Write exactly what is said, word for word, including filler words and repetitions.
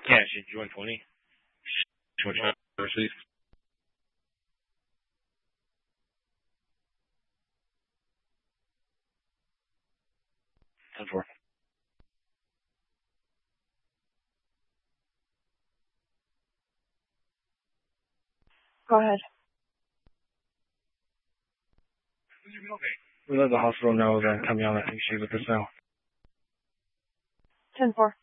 Yeah, she's one twenty. Which one receive? ten four. Go ahead. We let the hospital know that coming on that thing sheet with us now. ten four.